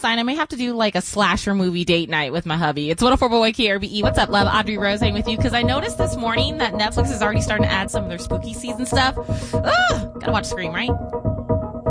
sign. I may have to do like a slasher movie date night with my hubby. It's 104.1 KRBE. What's up, love? Audrey Rose with you because I noticed this morning that Netflix is already starting to add some of their spooky season stuff. Gotta watch Scream, right?